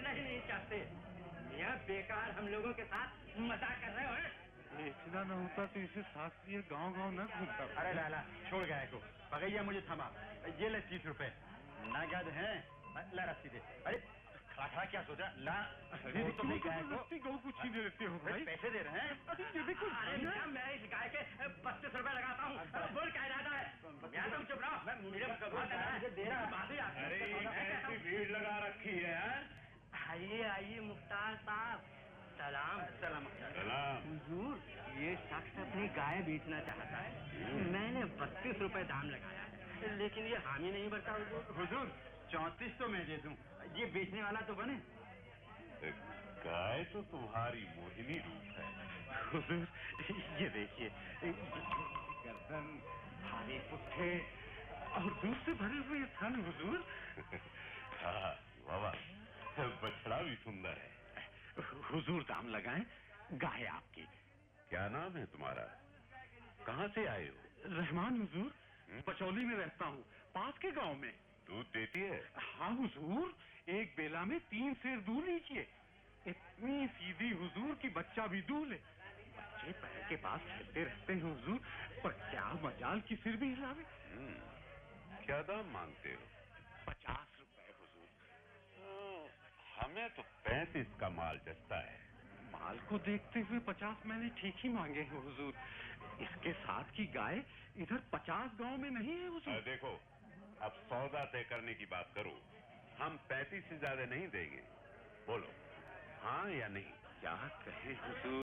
बेचना ही नहीं चाहते। मियां बेकार हम लोगों के साथ मजाक कर रहे हो। बेचना न होता तो इसे साथ लिए गांव-गांव न घूमता। अरे लाला, छोड़ गाय को। पगैया मुझे थमा। ये ले 30 रुपए नगद हैं। ला रस्सी दे। अरे खड़ा क्या सोचा? ला अरे तो जबरदस्ती गौ को छीन लेते हो भाई। पैसे दे रहे हैं। ये देखो, अरे मैं इस गाय के 25 रुपए लगाता हूँ। बोल क्या इरादा है? मैं तुम चुप रहो। मेरे मुझे दे रहा बात। अरे ऐसी भीड़ लगा रखी है। आइए आइए मुख्तार साहब, सलाम। सलाम सलाम। हुजूर, ये शख्स अपनी गाय बेचना चाहता है। मैंने 32 रुपए दाम लगाया है, लेकिन ये हामी नहीं भरता। हुजूर 34 तो मैं दे दूं। ये बेचने वाला तो बने। गाय तो तुम्हारी मोहिनी रूप है। हुजूर, ये देखिए, गर्दन, भारी पुट्ठे और दूध से भरे हुए थन हुजूर। हाँ बाबा, बछड़ा भी सुंदर है। हुजूर दाम लगाएं, गाय आपकी। क्या नाम है तुम्हारा? कहाँ से आए हो? रहमान हुजूर, पचौली में रहता हूँ, पास के गांव में। दूध देती है? हाँ हुजूर, एक बेला में 3 सेर दूध लीजिए। इतनी सीधी हुजूर की बच्चा भी दूध ले। बच्चे पैर के पास खेलते रहते हैं हुजूर, पर क्या मजाल की सिर भी हिलावे। क्या दाम मांगते हो? 50 रुपए हुजूर। हमें तो 35 का माल जचता है। माल को देखते हुए 50 मैंने ठीक ही मांगे हैं हुजूर। इसके साथ की गाय इधर 50 गांव में नहीं है हुजूर। देखो, अब सौदा तय करने की बात करो। हम 35 से ज्यादा नहीं देंगे। बोलो हाँ या नहीं? क्या कहे हुजूर।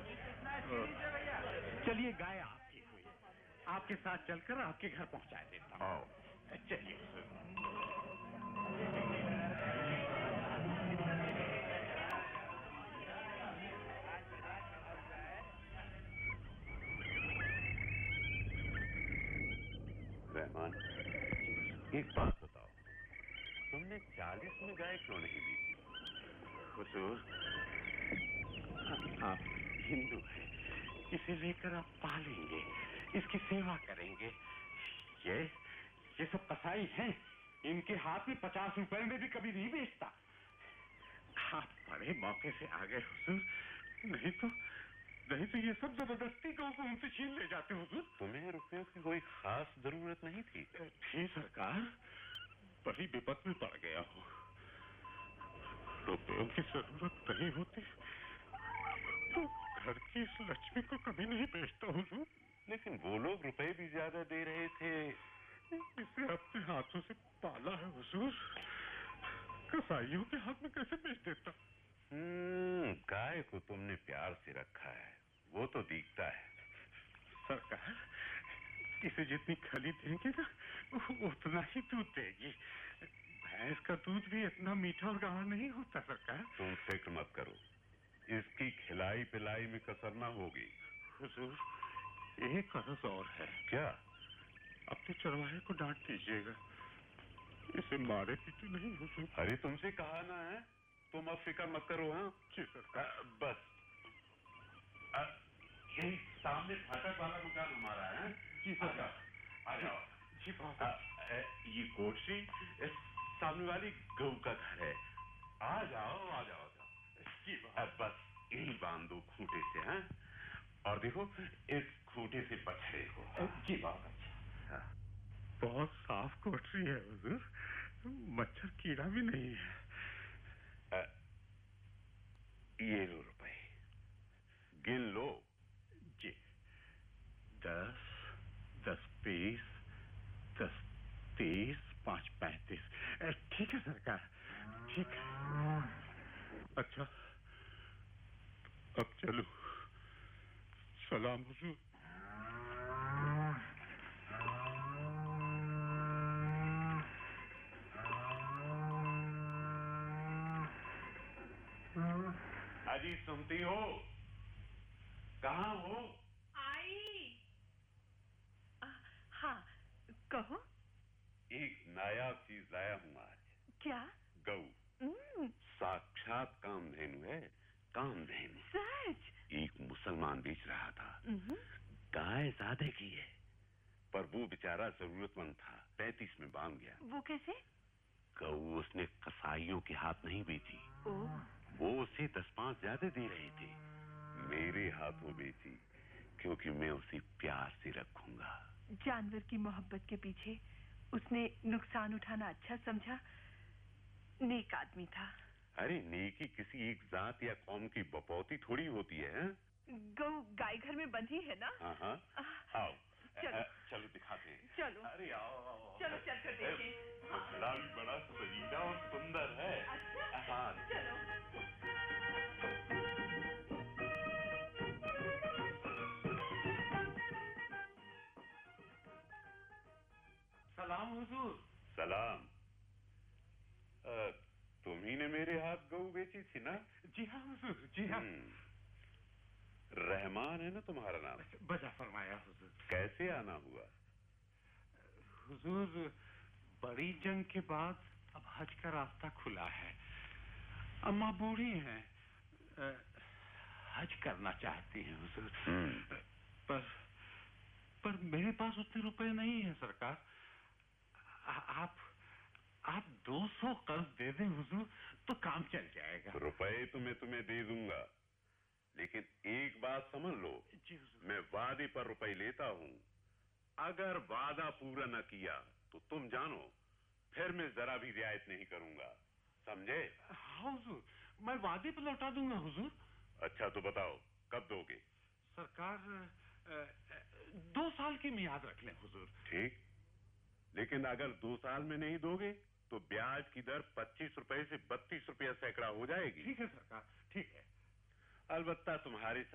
चलिए, गाय आपकी हुई, आपके साथ चलकर आपके घर पहुंचा देता हूँ। चलिए रहमान, एक बात बताओ, तुमने 40 में गाय क्यों नहीं बेची? हुजूर, आप हिंदू हैं, इसे लेकर आप पालेंगे, इसकी सेवा करेंगे। ये सब कसाई हैं, इनके हाथ में 50 रुपए में भी कभी नहीं बेचता। आप बड़े मौके से आ गए हुजूर, नहीं तो ये सब जबरदस्ती गौ को उनसे छीन ले जाते हुजूर। तुम्हें रुपयों की कोई खास जरूरत नहीं थी? थी सरकार, बड़ी विपत में पड़ गया हूँ। रुपयों की जरूरत नहीं होती तो घर की इस लक्ष्मी को कभी नहीं बेचता हुजूर। लेकिन वो लोग रुपए भी ज्यादा दे रहे थे। इसे अपने हाथों से पाला है हुजूर, कसाईयों के हाथ में कैसे बेच देता? गाय को तुमने प्यार से रखा है, वो तो दिखता है। सरकार, इसे जितनी खली देंगे ना, उतना ही दूध देगी। भैंस का दूध भी इतना मीठा और गाढ़ा नहीं होता सरकार। तुम फिक्र मत करो, इसकी खिलाई पिलाई में कसर ना होगी। हुजूर, एक अर्ज और है। क्या? अपने चरवाहे को डांट दीजिएगा, इसे मारे पीटे नहीं हुजूर। अरे तुमसे कहा ना है, तुम अब फिक्र मत करो। हाँ जी सरकार। बस यही सामने फाटक वाला मकान हमारा है। जी सरकार। आ जाओ। जी बाबा। ये कोठरी सामने वाली गऊ का घर है। आ जाओ। जी बाबा। बस यही बांध दो खूंटे से। हाँ, और देखो इस खूंटे से बछड़े को। जी बाबा। बहुत साफ कोठरी है हुजूर, मच्छर कीड़ा भी नहीं है। ये लो रुपए, गिन लो। जी। 10, 10 20, 10 30, 5 35। ठीक है सरकार, ठीक है। अच्छा, अब चलो। सलाम हुजूर। अजी सुनती हो? कहाँ हो? आई। हाँ, कहो। एक नायाब चीज लाया हूँ आज। क्या? गऊ। साक्षात कामधेनु है, कामधेनु। सच? एक मुसलमान बेच रहा था। गाय ज्यादा की है, पर वो बेचारा जरूरतमंद था, 35 में बांध गया। वो कैसे? गऊ उसने कसाईयों के हाथ नहीं बेची, ओह, वो उसे 10-5 ज्यादा दे रहे थे। मेरे हाथों बेची, क्योंकि मैं उसे प्यार से रखूंगा। जानवर की मोहब्बत के पीछे उसने नुकसान उठाना अच्छा समझा। नेक आदमी था। अरे नेकी किसी एक जात या कौम की बपौती थोड़ी होती है, हैं? गऊ गाय घर में बंधी है ना? हाँ हाँ, आओ चलो। चलो दिखाते हैं। चलो। अरे आओ आओ आओ। चलो चल कर देखें। बछड़ा भी बड़ा सजीला और सुंदर है। अच्छा, हाँ चलो। सलाम हुजूर। सलाम। तुम्ही ने मेरे हाथ गऊ बेची थी ना? जी हाँ हुजूर, जी हाँ। रहमान है ना तुम्हारा नाम? बजा फरमाया हुजूर। कैसे आना हुआ? हुजूर, बड़ी जंग के बाद अब हज का रास्ता खुला है। अम्मा बूढ़ी हैं, हज करना चाहती हैं हुजूर। पर मेरे पास उतने रुपए नहीं है सरकार। आप 200 कर्ज दे दें हुजूर, तो काम चल जाएगा। रुपए तो मैं तुम्हें दे दूंगा, लेकिन एक बात समझ लो, जी हुजूर। मैं वादे पर रुपए लेता हूँ। अगर वादा पूरा न किया तो तुम जानो, फिर मैं जरा भी रियायत नहीं करूंगा, समझे? हाँ हुजूर, मैं वादे पर लौटा दूंगा हुजूर। अच्छा तो बताओ, कब दोगे? सरकार 2 साल की मियाद रख लें हुजूर। ठीक, लेकिन अगर 2 साल में नहीं दोगे तो ब्याज की दर 25 रुपए से 32 रुपया सैकड़ा हो जाएगी। ठीक है सरकार, ठीक है। अलबत्ता तुम्हारे